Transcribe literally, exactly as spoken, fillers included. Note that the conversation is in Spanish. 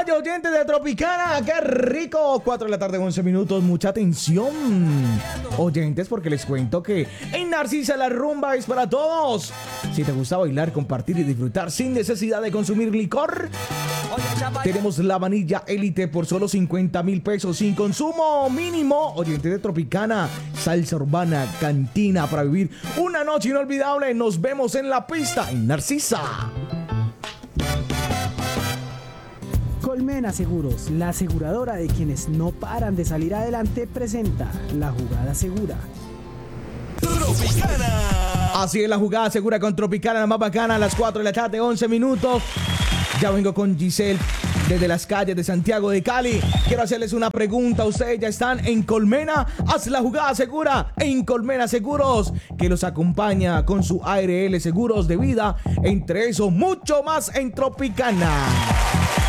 Vaya oyentes de Tropicana, qué rico. cuatro de la tarde, once minutos, mucha atención. Oyentes, porque les cuento que en Narcisa la rumba es para todos. Si te gusta bailar, compartir y disfrutar sin necesidad de consumir licor, tenemos la vanilla Elite por solo cincuenta mil pesos sin consumo mínimo. Oyentes de Tropicana, salsa urbana, cantina para vivir una noche inolvidable. Nos vemos en la pista en Narcisa. Colmena Seguros, la aseguradora de quienes no paran de salir adelante, presenta La Jugada Segura. Tropicana. Así es, la jugada segura con Tropicana, la más bacana, a las cuatro de la tarde, once minutos. Ya vengo con Giselle desde las calles de Santiago de Cali. Quiero hacerles una pregunta. Ustedes ya están en Colmena. Haz la jugada segura en Colmena Seguros, que los acompaña con su A R L Seguros de Vida. Entre eso, mucho más en Tropicana.